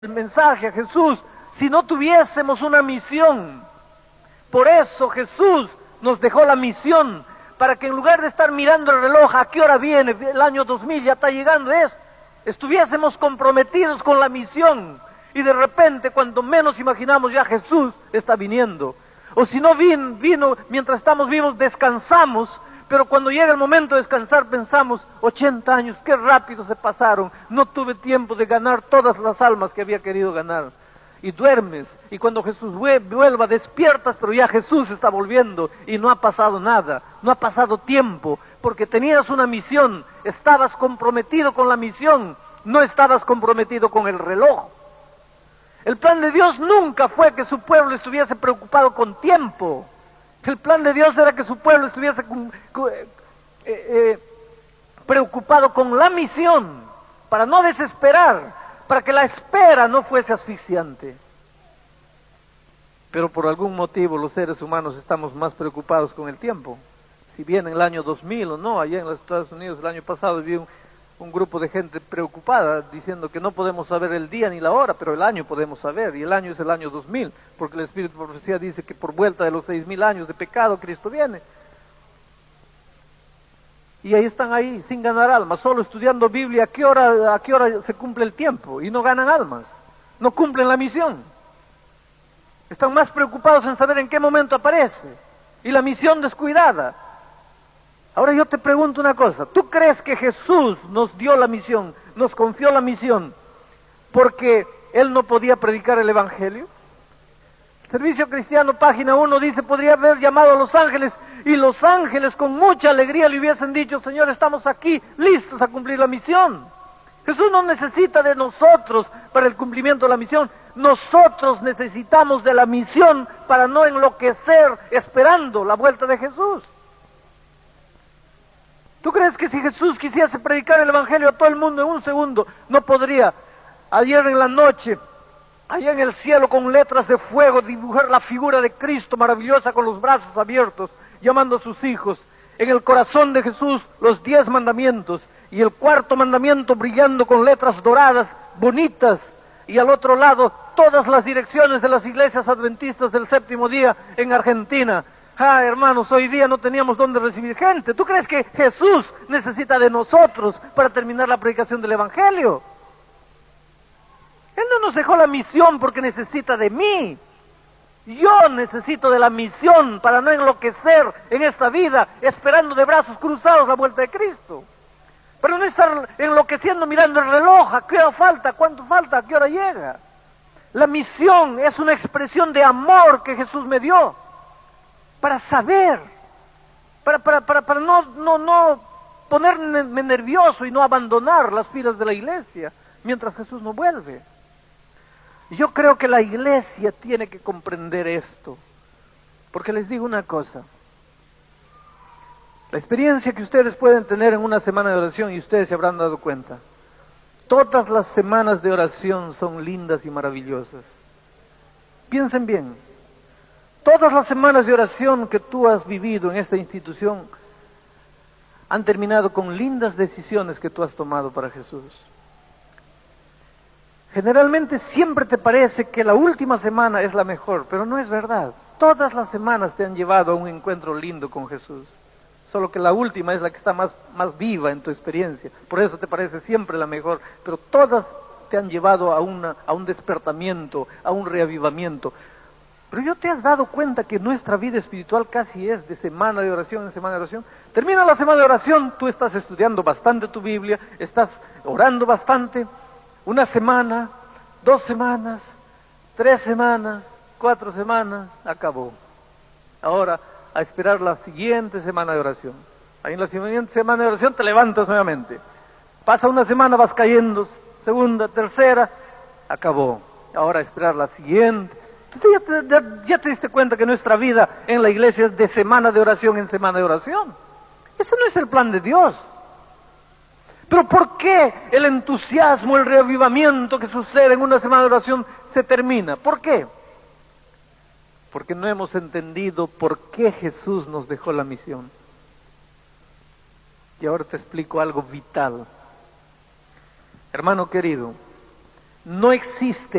el mensaje a Jesús si no tuviésemos una misión. Por eso Jesús nos dejó la misión, para que en lugar de estar mirando el reloj, a qué hora viene, el año 2000 ya está llegando, estuviésemos comprometidos con la misión. Y de repente, cuando menos imaginamos, ya Jesús está viniendo. O si no vino mientras estamos vivos, descansamos, pero cuando llega el momento de descansar pensamos, 80 años, qué rápido se pasaron, no tuve tiempo de ganar todas las almas que había querido ganar. Y duermes, y cuando Jesús vuelva, despiertas, pero ya Jesús está volviendo, y no ha pasado nada, no ha pasado tiempo, porque tenías una misión, estabas comprometido con la misión, no estabas comprometido con el reloj. El plan de Dios nunca fue que su pueblo estuviese preocupado con tiempo. El plan de Dios era que su pueblo estuviese preocupado con la misión, para no desesperar, para que la espera no fuese asfixiante. Pero por algún motivo los seres humanos estamos más preocupados con el tiempo. Si viene el año 2000 o no, allá en los Estados Unidos el año pasado vi un grupo de gente preocupada diciendo que no podemos saber el día ni la hora, pero el año podemos saber, y el año es el año 2000, porque el Espíritu de Profecía dice que por vuelta de los 6000 años de pecado Cristo viene. Y ahí están ahí, sin ganar almas, solo estudiando Biblia, ¿a qué hora se cumple el tiempo? Y no ganan almas, no cumplen la misión. Están más preocupados en saber en qué momento aparece, y la misión descuidada. Ahora yo te pregunto una cosa, ¿tú crees que Jesús nos dio la misión, nos confió la misión, porque Él no podía predicar el Evangelio? Servicio Cristiano, página 1, dice, podría haber llamado a los ángeles, y los ángeles con mucha alegría le hubiesen dicho, Señor, estamos aquí, listos a cumplir la misión. Jesús no necesita de nosotros para el cumplimiento de la misión, nosotros necesitamos de la misión para no enloquecer esperando la vuelta de Jesús. ¿Tú crees que si Jesús quisiese predicar el Evangelio a todo el mundo en un segundo, no podría? Ayer en la noche, allá en el cielo con letras de fuego, dibujar la figura de Cristo maravillosa con los brazos abiertos, llamando a sus hijos. En el corazón de Jesús los 10 mandamientos, y el 4.º mandamiento brillando con letras doradas, bonitas, y al otro lado todas las direcciones de las iglesias adventistas del 7º día en Argentina. Ah, hermanos, hoy día no teníamos dónde recibir gente. ¿Tú crees que Jesús necesita de nosotros para terminar la predicación del Evangelio? Él no nos dejó la misión porque necesita de mí. Yo necesito de la misión para no enloquecer en esta vida, esperando de brazos cruzados la vuelta de Cristo. Para no estar enloqueciendo mirando el reloj, ¿a qué hora falta? ¿Cuánto falta? ¿A qué hora llega? La misión es una expresión de amor que Jesús me dio. Para saber, para no ponerme nervioso y no abandonar las filas de la iglesia mientras Jesús no vuelve. Yo creo que la iglesia tiene que comprender esto, porque les digo una cosa, la experiencia que ustedes pueden tener en una semana de oración, y ustedes se habrán dado cuenta, todas las semanas de oración son lindas y maravillosas. Piensen bien. Todas las semanas de oración que tú has vivido en esta institución han terminado con lindas decisiones que tú has tomado para Jesús. Generalmente siempre te parece que la última semana es la mejor, pero no es verdad. Todas las semanas te han llevado a un encuentro lindo con Jesús. Solo que la última es la que está más viva en tu experiencia. Por eso te parece siempre la mejor, pero todas te han llevado a un despertamiento, a un reavivamiento. Pero ¿yo te has dado cuenta que nuestra vida espiritual casi es de semana de oración en semana de oración? Termina la semana de oración, tú estás estudiando bastante tu Biblia, estás orando bastante, 1 semana, 2 semanas, 3 semanas, 4 semanas, acabó. Ahora, a esperar la siguiente semana de oración. Ahí en la siguiente semana de oración te levantas nuevamente. Pasa 1 semana, vas cayendo, segunda, tercera, acabó. Ahora a esperar la siguiente. Entonces ya te diste cuenta que nuestra vida en la iglesia es de semana de oración en semana de oración. Ese no es el plan de Dios. Pero ¿por qué el entusiasmo, el reavivamiento que sucede en una semana de oración se termina? ¿Por qué? Porque no hemos entendido por qué Jesús nos dejó la misión. Y ahora te explico algo vital. Hermano querido, No existe